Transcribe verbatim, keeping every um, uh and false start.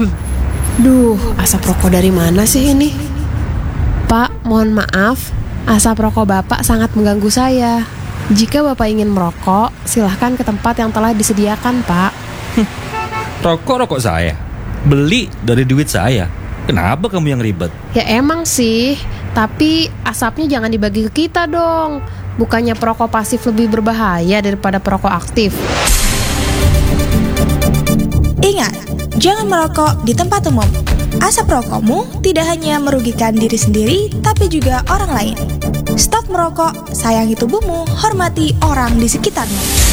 Duh, asap rokok dari mana sih ini? Pak, mohon maaf, asap rokok Bapak sangat mengganggu saya. Jika Bapak ingin merokok, silahkan ke tempat yang telah disediakan, Pak. Rokok-rokok saya? Beli dari duit saya? Kenapa kamu yang ribet? Ya emang sih, tapi asapnya jangan dibagi ke kita dong. Bukannya perokok pasif lebih berbahaya daripada perokok aktif? Ingat, jangan merokok di tempat umum. Asap rokokmu tidak hanya merugikan diri sendiri, tapi juga orang lain. Stop merokok, sayangi tubuhmu, hormati orang di sekitarmu.